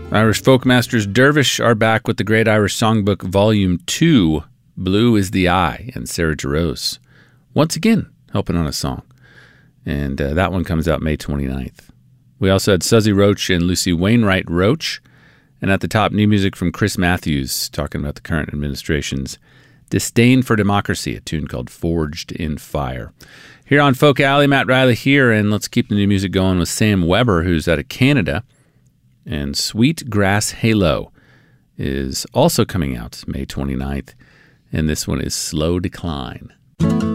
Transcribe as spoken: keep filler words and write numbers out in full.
Irish Folk Masters Dervish are back with the Great Irish Songbook Volume two, Blue is the Eye, and Sarah Jarosz, once again, helping on a song. And uh, that one comes out May twenty-ninth. We also had Suzy Roach and Lucy Wainwright Roach. And at the top, new music from Chris Matthews, talking about the current administration's disdain for democracy, a tune called Forged in Fire. Here on Folk Alley, Matt Riley here, and let's keep the new music going with Sam Weber, who's out of Canada. And Sweet Grass Halo is also coming out May twenty-ninth, and this one is Slow Decline.